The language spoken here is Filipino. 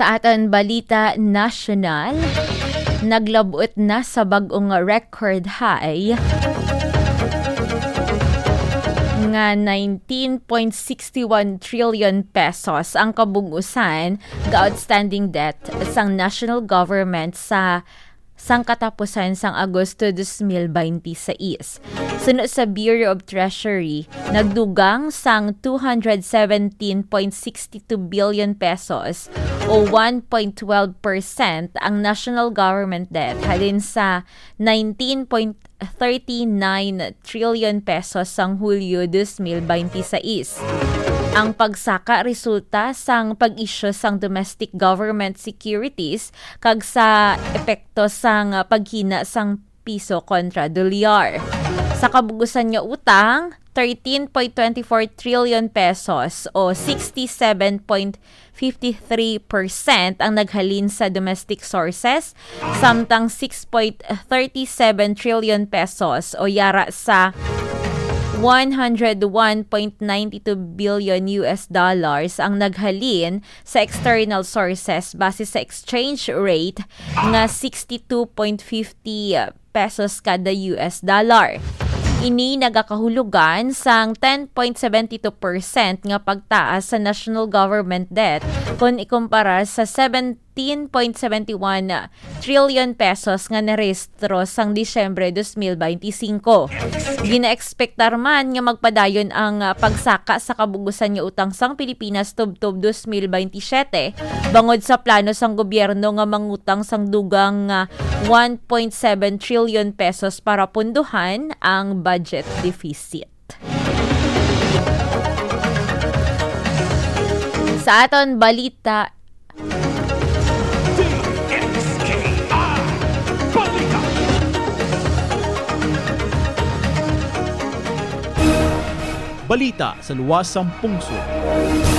Sa aton balita national, naglabuot na sa bag-ong record high nga 19.61 trillion pesos ang kabungusan ga outstanding debt sang national government sa katapusan sang Agosto 2026. Sunod sa Bureau of Treasury, nagdugang sang 217.62 billion pesos o 1.12% ang national government debt halin sa 19.39 trillion pesos sang Hulyo 2026. Ang pagsaka resulta sang pag-issue sang domestic government securities kag sa epekto sang paghina sang piso kontra dolyar. Sa kabugusan nga utang, 13.24 trillion pesos o 67.53% ang naghalin sa domestic sources, samtang 6.37 trillion pesos o yara sa 101.92 billion US dollars ang naghalin sa external sources base sa exchange rate nga 62.50 pesos kada US dollar. Ini nagakahulugan sang 10.72% nga pagtaas sa national government debt kung ikumpara sa 17.71 trillion pesos nga narehistro sang Disyembre 2025. Gina-ekspektar man nga magpadayon ang pagsaka sa kabugusan nga utang sang Pilipinas tubtob 2027 bangod sa plano sang gobyerno nga mangutang sang dugang 1.7 trillion pesos para punduhan ang budget deficit. Sa aton balita, balita sa luwas ng pungso.